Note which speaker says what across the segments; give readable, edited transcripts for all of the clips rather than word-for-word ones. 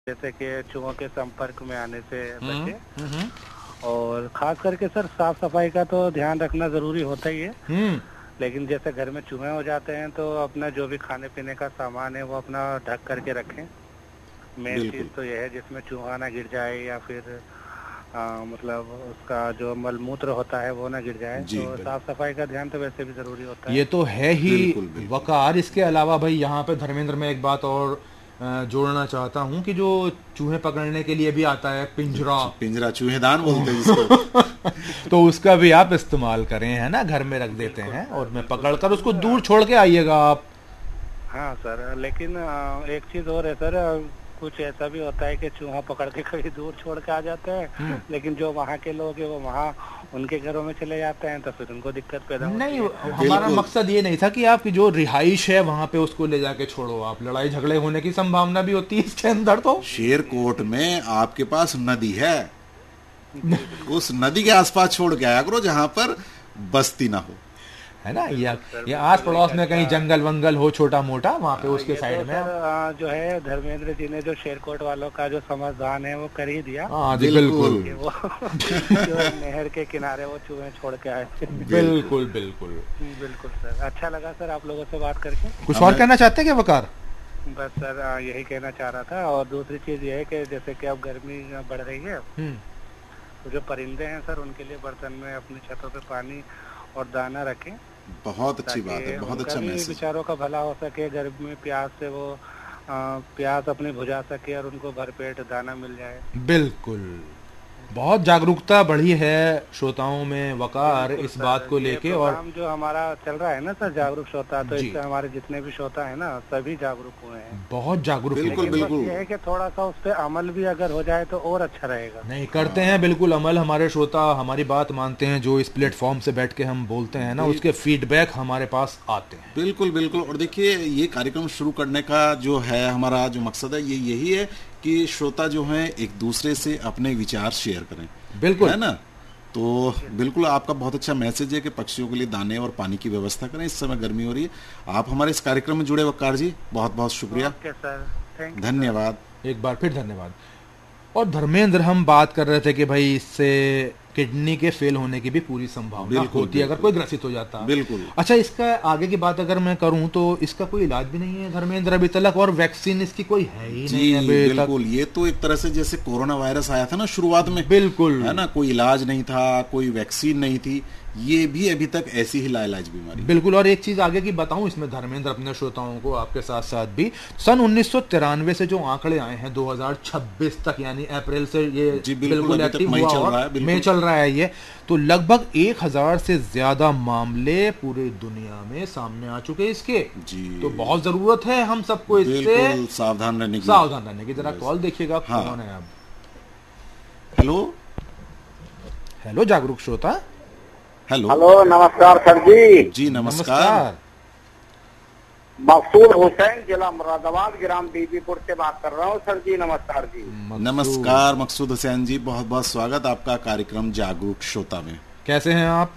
Speaker 1: जैसे कि चूहों के संपर्क में आने से बचे।
Speaker 2: हम्म।
Speaker 1: और खास करके सर साफ सफाई का तो ध्यान रखना जरूरी होता ही है। लेकिन जैसे घर में चूहे हो जाते हैं तो अपना जो भी खाने पीने का सामान है वो अपना ढक करके रखें। मेन चीज
Speaker 3: बिल्कुल
Speaker 1: तो यह है जिसमें चूहा ना गिर जाए या फिर मतलब उसका जो मलमूत्र होता है वो ना गिर जाए।
Speaker 3: जी।
Speaker 1: तो साफ सफाई का ध्यान तो वैसे भी जरूरी होता है।
Speaker 2: ये तो है ही
Speaker 3: बिल्कुल बिल्कुल
Speaker 2: वकार। इसके अलावा भाई यहाँ पे धर्मेंद्र में एक बात और जोड़ना चाहता हूँ कि जो चूहे पकड़ने के लिए भी आता है पिंजरा,
Speaker 3: पिंजरा चूहेदान बोलते हैं जिसको।
Speaker 2: तो उसका भी आप इस्तेमाल करें, है ना, घर में रख देते हैं और मैं पकड़कर उसको दूर छोड़ के आइएगा आप।
Speaker 1: हाँ सर, लेकिन एक चीज और है सर, कुछ ऐसा भी होता है कि चूहा पकड़ के कहीं दूर छोड़ के आ जाते हैं, लेकिन जो वहाँ के लोग हैं वो वहाँ उनके घरों में चले जाते हैं तो फिर उनको दिक्कत पैदा होती
Speaker 2: नहीं,
Speaker 1: है।
Speaker 2: हमारा मकसद ये नहीं था कि आपकी जो रिहाइश है वहां पे उसको ले जाके छोड़ो आप। लड़ाई झगड़े होने की संभावना भी होती है इसके अंदर। तो
Speaker 3: शेरकोट में आपके पास नदी है, उस नदी के आसपास छोड़ के आया करो जहां पर बस्ती ना हो,
Speaker 2: है ना। ये आस पड़ोस में कहीं जंगल वंगल हो छोटा मोटा, वहाँ पे उसके साइड में
Speaker 1: जो है धर्मेंद्र जी ने जो शेरकोट वालों का जो समाधान है वो कर ही दिया।
Speaker 2: हाँ जी बिल्कुल।
Speaker 1: वो जो नहर के किनारे वो चूहे छोड़ के आए थे।
Speaker 2: बिल्कुल बिल्कुल
Speaker 1: बिल्कुल सर, अच्छा लगा सर आप लोगों से बात करके।
Speaker 2: कुछ और कहना चाहते हैं क्या वकार?
Speaker 1: बस सर यही कहना चाह रहा था। और दूसरी चीज ये है कि जैसे कि अब गर्मी बढ़ रही है तो जो परिंदे हैं सर उनके लिए बर्तन में अपनी छतों पे पानी और दाना रखें।
Speaker 3: बहुत अच्छी बात है, बहुत अच्छा मैसेज।
Speaker 1: बेचारों का भला हो सके, गर्मी में प्यास से वो प्यास अपनी बुझा सके और उनको भरपेट दाना मिल जाए।
Speaker 2: बिल्कुल, बहुत जागरूकता बढ़ी है श्रोताओं में वकार इस बात को लेके। और
Speaker 1: जो हमारा चल रहा है ना सर जागरूक श्रोता, तो इससे हमारे जितने भी श्रोता है ना सभी जागरूक हुए हैं,
Speaker 2: बहुत जागरूक।
Speaker 3: बिल्कुल बिल्कुल।
Speaker 1: ये है कि थोड़ा सा उस पर अमल भी अगर हो जाए तो और अच्छा रहेगा।
Speaker 2: नहीं, करते हैं बिल्कुल अमल। हमारे श्रोता हमारी बात मानते हैं, जो इस प्लेटफॉर्म से बैठ के हम बोलते हैं ना उसके फीडबैक हमारे पास आते हैं।
Speaker 3: बिल्कुल बिल्कुल। और देखिए ये कार्यक्रम शुरू करने का जो है हमारा जो मकसद है ये यही है कि श्रोता जो हैं एक दूसरे से अपने विचार शेयर करें,
Speaker 2: बिल्कुल,
Speaker 3: है ना। तो बिल्कुल आपका बहुत अच्छा मैसेज है कि पक्षियों के लिए दाने और पानी की व्यवस्था करें, इस समय गर्मी हो रही है। आप हमारे इस कार्यक्रम में जुड़े वकार जी, बहुत बहुत शुक्रिया, धन्यवाद,
Speaker 2: एक बार फिर धन्यवाद। और धर्मेंद्र, हम बात कर रहे थे कि भाई इससे किडनी के फेल होने की भी पूरी संभावना होती है अगर कोई ग्रसित हो जाता है।
Speaker 3: बिल्कुल।
Speaker 2: अच्छा, इसका आगे की बात अगर मैं करूं तो इसका कोई इलाज भी नहीं है धर्मेंद्र अभी तक, और वैक्सीन इसकी कोई है ही नहीं अभी
Speaker 3: बिल्कुल। ये तो एक तरह से जैसे कोरोना वायरस आया था ना शुरुआत में,
Speaker 2: बिल्कुल,
Speaker 3: है ना, कोई इलाज नहीं था, कोई वैक्सीन नहीं थी, ये भी अभी तक ऐसी ही लाइलाज बीमारी।
Speaker 2: बिल्कुल। और एक चीज आगे की बताऊं इसमें धर्मेंद्र अपने श्रोताओं को, आपके साथ साथ भी, सन 1993 से जो आंकड़े आए हैं 2026 तक, यानी अप्रैल से ये बिल्कुल एक्टिव हुआ और मई चल रहा है ये, तो लगभग 1000 से ज्यादा मामले पूरे दुनिया में सामने आ चुके हैं इसके
Speaker 3: जी।
Speaker 2: तो बहुत जरूरत है हम सबको इससे
Speaker 3: सावधान रहने की।
Speaker 2: जरा कॉल देखिएगा कौन है अब।
Speaker 3: हेलो
Speaker 2: हेलो जागरूक श्रोता।
Speaker 4: हेलो नमस्कार सर जी।
Speaker 3: जी नमस्कार।
Speaker 4: मकसूद हुसैन, जिला मुरादाबाद, ग्राम बीबीपुर से बात कर रहा हूँ सर जी। नमस्कार जी।
Speaker 3: नमस्कार मकसूद हुसैन जी, बहुत बहुत स्वागत आपका कार्यक्रम जागरूक श्रोता में।
Speaker 2: कैसे हैं आप?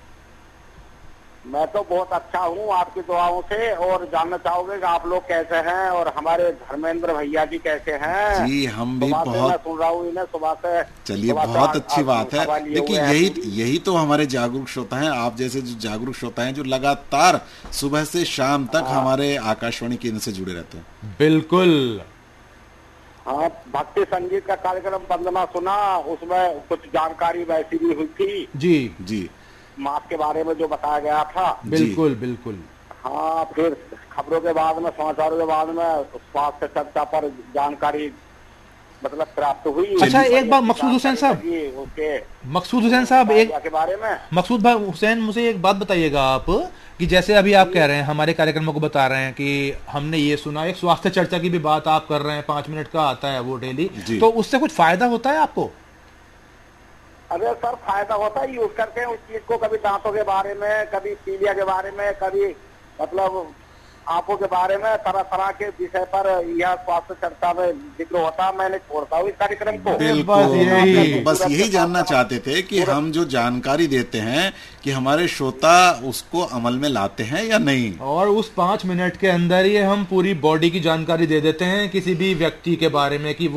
Speaker 4: मैं तो बहुत अच्छा हूँ आपकी दुआओं से। और जानना चाहोगे कि आप लोग कैसे हैं और हमारे धर्मेंद्र भैया जी कैसे हैं?
Speaker 3: जी हम भी बहुत
Speaker 4: सुन रहा हूँ इन्हें सुबह से।
Speaker 3: चलिए बहुत अच्छी बात है। देखिए यही तो हमारे जागरूक श्रोता हैं, आप जैसे जो जागरूक श्रोता हैं जो लगातार सुबह से शाम तक हमारे आकाशवाणी केंद्र से जुड़े रहते हैं।
Speaker 2: बिल्कुल।
Speaker 4: हाँ, भक्ति संगीत का कार्यक्रम वंदना सुना, उसमें कुछ जानकारी वैसी भी हुई थी
Speaker 2: जी
Speaker 3: जी,
Speaker 4: मास्क के बारे में जो बताया गया था।
Speaker 2: बिल्कुल बिल्कुल।
Speaker 4: हाँ, फिर खबरों के बाद में, समाचारों के बाद में स्वास्थ्य चर्चा पर जानकारी मतलब प्राप्त हुई।
Speaker 2: अच्छा, एक बात मकसूद हुसैन साहब, मकसूद हुसैन साहब एक
Speaker 4: के बारे में,
Speaker 2: मकसूद भाई हुसैन, मुझे एक बात बताइएगा आप कि जैसे अभी आप कह रहे हैं हमारे कार्यक्रमों को बता रहे हैं कि हमने ये सुना, एक स्वास्थ्य चर्चा की भी बात आप कर रहे हैं, 5 मिनट का आता है वो डेली, तो उससे कुछ फायदा होता है आपको?
Speaker 4: अरे सर फायदा होता है, यूज करते हैं उस चीज को, कभी दांतों के बारे में, कभी पीलिया के बारे में, कभी मतलब आंखों के बारे में तरह तरह के विषय पर यह स्वास्थ्य चर्चा में जिक्र होता, मैंने छोड़ता हूँ इस कार्यक्रम को।
Speaker 3: बिल्कुल, बस यही जानना चाहते थे कि हम जो जानकारी देते हैं कि हमारे श्रोता उसको अमल में लाते हैं या नहीं।
Speaker 2: और उस 5 मिनट के अंदर ही हम पूरी बॉडी की जानकारी दे देते हैं किसी भी व्यक्ति के बारे में कि